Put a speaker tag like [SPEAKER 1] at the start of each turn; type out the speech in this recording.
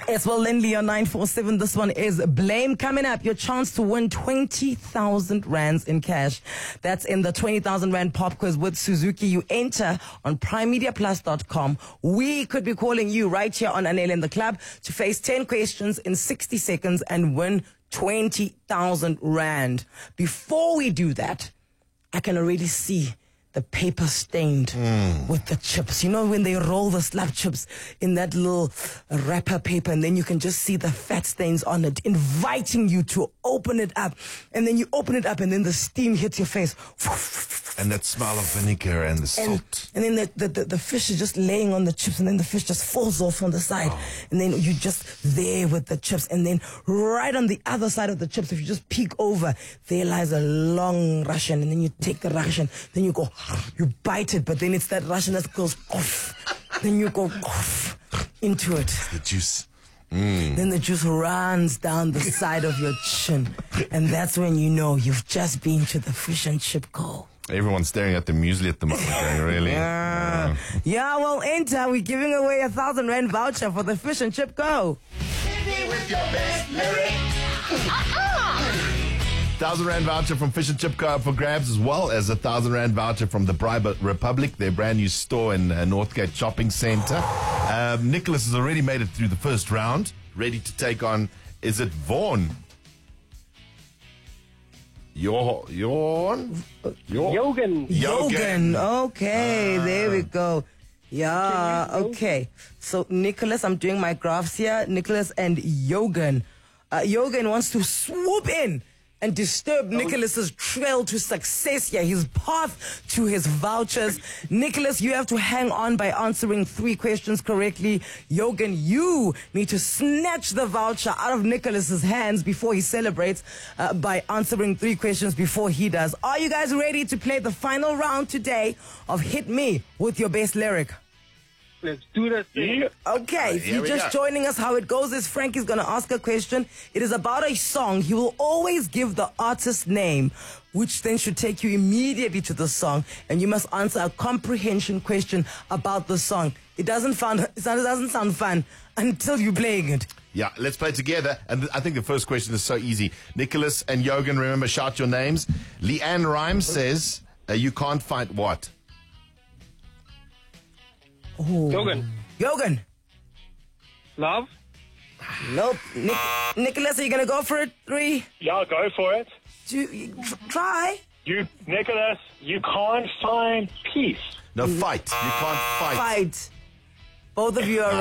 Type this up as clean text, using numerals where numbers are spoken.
[SPEAKER 1] It's Will Lindley on 947. This one is Blame. Coming up, your chance to win 20,000 rands in cash. That's in the 20,000 rand pop quiz with Suzuki. You enter on primemediaplus.com. We could be calling you right here on Anele in the Club to face 10 questions in 60 seconds and win 20,000 rand. Before we do that, I can already see the paper stained with the chips. You know when they roll the slab chips in that little wrapper paper, and then you can just see the fat stains on it, inviting you to open it up. And then you open it up, and then the steam hits your face.
[SPEAKER 2] And that smell of vinegar and the salt.
[SPEAKER 1] And then the fish is just laying on the chips, and then the fish just falls off on the side. And then you're just there with the chips. And then right on the other side of the chips, if you just peek over, there lies a long Russian. And then you take the Russian, then you go, you bite it, but then it's that Russian that goes off. Then you go off into it.
[SPEAKER 2] The juice.
[SPEAKER 1] Then the juice runs down the side of your chin. And that's when you know you've just been to the fish and chip co.
[SPEAKER 2] Everyone's staring at the muesli at the moment, going, really?
[SPEAKER 1] Yeah, well, enter. We're giving away 1,000 rand voucher for the fish and chip co.
[SPEAKER 3] With your best lyric.
[SPEAKER 2] 1,000 rand voucher from Fish and Chip Co for grabs, as well as 1,000 rand voucher from the Bribe Republic, their brand new store in Northgate Shopping Centre. Nicholas has already made it through the first round, ready to take on, is it Vaughan?
[SPEAKER 4] Jogan.
[SPEAKER 1] Okay, there we go. Yeah, okay. So, Nicholas, I'm doing my graphs here. Nicholas and Jogan. Jogan wants to swoop in and disturb Nicholas's trail to success here, his path to his vouchers. Nicholas, you have to hang on by answering 3 questions correctly. Jogan, you need to snatch the voucher out of Nicholas's hands before he celebrates by answering 3 questions before he does. Are you guys ready to play the final round today of Hit Me with your best lyric?
[SPEAKER 4] Let's do this thing.
[SPEAKER 1] Okay, if you're just joining us, how it goes is Frankie's going to ask a question. It is about a song. He will always give the artist's name, which then should take you immediately to the song, and you must answer a comprehension question about the song. It doesn't sound fun until you're playing it.
[SPEAKER 2] Yeah, let's play together. And I think the first question is so easy. Nicholas and Jogan, remember, shout your names. Leanne Rhymes says, you can't fight what?
[SPEAKER 1] Oh. Jogan.
[SPEAKER 4] Love?
[SPEAKER 1] Nope. Nicholas, are you going to go for it? 3?
[SPEAKER 5] Yeah, go for it.
[SPEAKER 1] Try.
[SPEAKER 5] Nicholas, you can't find peace.
[SPEAKER 2] No, fight. You can't fight.
[SPEAKER 1] Fight. Both of you are